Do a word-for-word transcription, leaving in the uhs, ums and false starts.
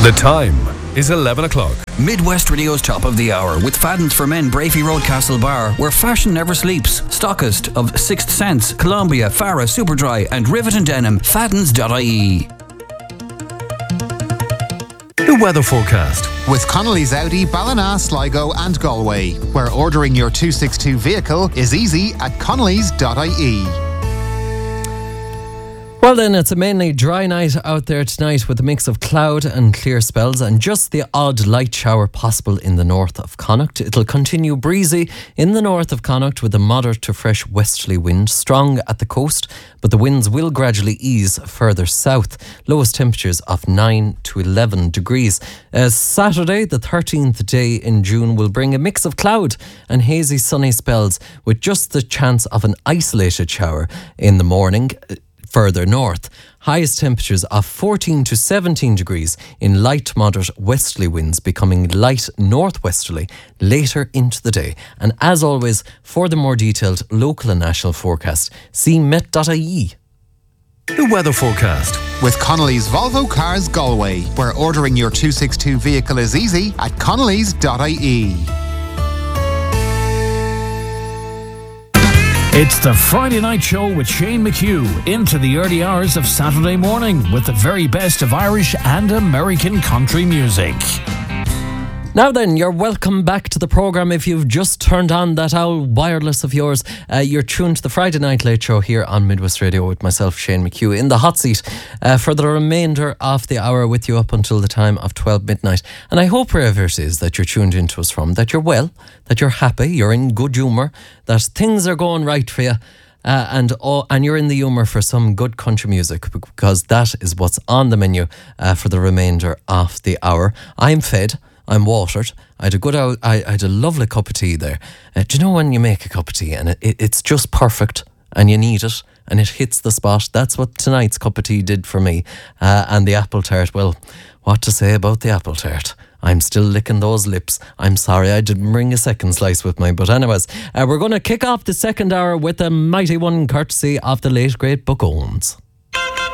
The time is eleven o'clock. Midwest Radio's top of the hour with Fadden's for Men, Brafey Road, Castlebar, where fashion never sleeps. Stockist of Sixth Sense, Columbia, Farah, Superdry and Rivet and Denim. Faddens dot I E. The weather forecast with Connolly's Audi, Ballina, Sligo and Galway, where ordering your two sixty-two vehicle is easy at Connolly's dot I E. Well then, it's a mainly dry night out there tonight with a mix of cloud and clear spells and just the odd light shower possible in the north of Connacht. It'll continue breezy in the north of Connacht with a moderate to fresh westerly wind, strong at the coast, but the winds will gradually ease further south. Lowest temperatures of nine to eleven degrees. Uh, Saturday, the thirteenth day in June, will bring a mix of cloud and hazy sunny spells with just the chance of an isolated shower in the morning further north. Highest temperatures of fourteen to seventeen degrees in light moderate westerly winds becoming light northwesterly later into the day. And as always, for the more detailed local and national forecast, see met dot I E. The weather forecast with Connolly's Volvo Cars Galway, where ordering your two sixty-two vehicle is easy at Connolly's dot I E. It's the Friday Night Show with Shane McHugh into the early hours of Saturday morning with the very best of Irish and American country music. Now then, you're welcome back to the programme. If you've just turned on that owl wireless of yours, uh, you're tuned to the Friday Night Late Show here on Midwest Radio with myself, Shane McHugh, in the hot seat uh, for the remainder of the hour with you up until the time of twelve midnight. And I hope wherever it is that you're tuned into us from, that you're well, that you're happy, you're in good humour, that things are going right for you. Uh, and oh, and you're in the humour for some good country music, because that is what's on the menu uh, for the remainder of the hour. I'm fed. I'm watered. I had a good, I, I had a lovely cup of tea there. Uh, do you know when you make a cup of tea and it, it, it's just perfect and you need it and it hits the spot? That's what tonight's cup of tea did for me. Uh, and the apple tart, well, what to say about the apple tart? I'm still licking those lips. I'm sorry I didn't bring a second slice with me. But anyways, uh, we're going to kick off the second hour with a mighty one courtesy of the late great Buck Owens.